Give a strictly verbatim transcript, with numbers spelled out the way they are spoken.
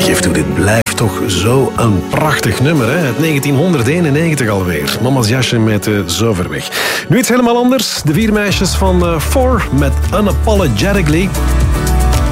Geef toe, dit blijft toch zo een prachtig nummer, hè? Uit negentienhonderdeenennegentig alweer. Mama's jasje met uh, Zo ver weg. Nu iets helemaal anders. De vier meisjes van uh, Four met Unapologetically.